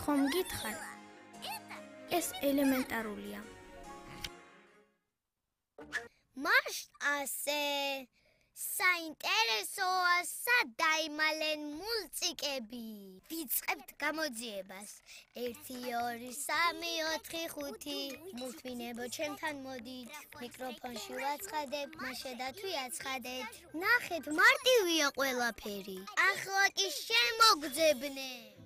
ხომ გითხარ? ეს ელემენტარულია. Маш ასე საინტერესოა სადაიმალენ მულტიკები. ვიწყებთ გამოძიებას. 1 2 3 4 5 მუთმინებო ჩემთან მოდით. მიკროფონში ვაცხადებ, მაშედა თუ აცხადეთ. ნახეთ, მარტივია ყველაფერი. ახლა კი შემოგძებნე.